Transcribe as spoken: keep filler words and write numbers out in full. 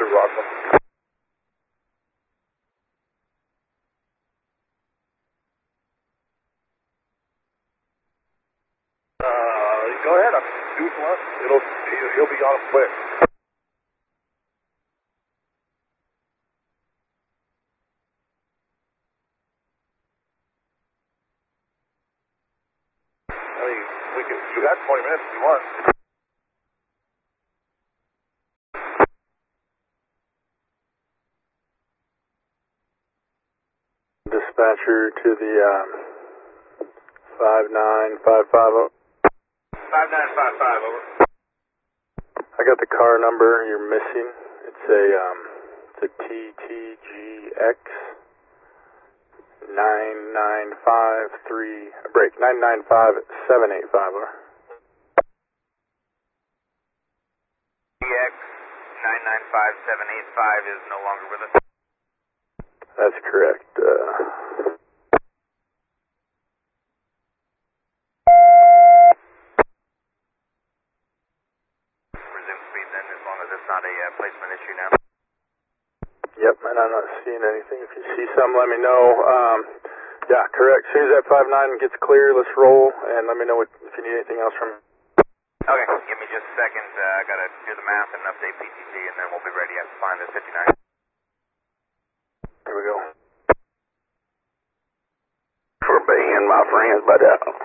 to Rockland. Uh, go ahead. I'm due for lunch. It'll, he'll be on quick. I mean, we can, you got twenty minutes if you want. Dispatcher to the um, five nine five five. five nine five five, over. I got the car number you're missing. It's a um, it's a T T G X nine nine five three. Break nine nine five seven eight five. Over. T X nine nine five seven eight five is no longer with us. That's correct. Uh, Resume speed then, as long as it's not a uh, placement issue now. Yep, and I'm not seeing anything. If you see something, let me know. Um, yeah, correct. As soon as that five nine gets clear, let's roll, and let me know what, if you need anything else from me. Okay, give me just a second. Uh, I gotta do the math and update P T T, and then we'll be ready to find the fifty-nine. Here we go. For being my friends, but uh,